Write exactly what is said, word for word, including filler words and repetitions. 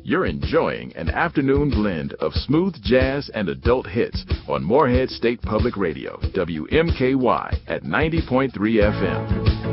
You're enjoying an afternoon blend of smooth jazz and adult hits on Morehead State Public Radio, W M K Y at ninety point three F M.